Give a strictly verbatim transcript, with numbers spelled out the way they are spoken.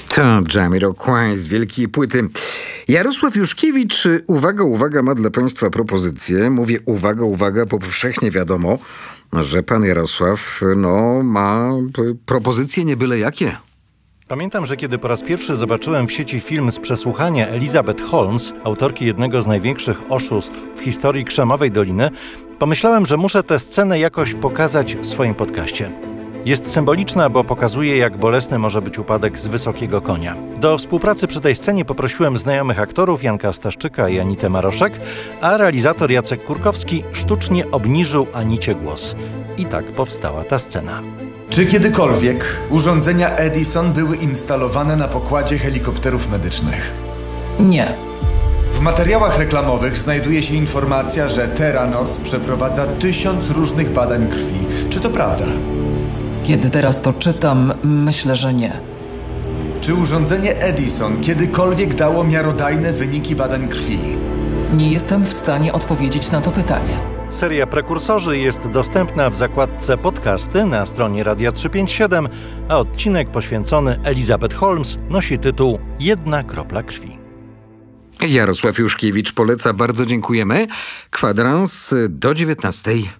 To Jamiroquai z wielkiej płyty. Jarosław Juszkiewicz, uwaga, uwaga, ma dla państwa propozycję. Mówię uwaga, uwaga, bo powszechnie wiadomo, że pan Jarosław, no, ma propozycje nie byle jakie. Pamiętam, że kiedy po raz pierwszy zobaczyłem w sieci film z przesłuchania Elizabeth Holmes, autorki jednego z największych oszustw w historii Krzemowej Doliny, pomyślałem, że muszę tę scenę jakoś pokazać w swoim podcaście. Jest symboliczna, bo pokazuje, jak bolesny może być upadek z wysokiego konia. Do współpracy przy tej scenie poprosiłem znajomych aktorów Janka Staszczyka i Anitę Maroszek, a realizator Jacek Kurkowski sztucznie obniżył Anicie głos. I tak powstała ta scena. Czy kiedykolwiek urządzenia Edison były instalowane na pokładzie helikopterów medycznych? Nie. W materiałach reklamowych znajduje się informacja, że Theranos przeprowadza tysiąc różnych badań krwi. Czy to prawda? Kiedy teraz to czytam, myślę, że nie. Czy urządzenie Edison kiedykolwiek dało miarodajne wyniki badań krwi? Nie jestem w stanie odpowiedzieć na to pytanie. Seria Prekursorzy jest dostępna w zakładce podcasty na stronie Radia trzysta pięćdziesiąt siedem, a odcinek poświęcony Elizabeth Holmes nosi tytuł Jedna kropla krwi. Jarosław Juszkiewicz poleca, bardzo dziękujemy. Kwadrans do dziewiętnastej.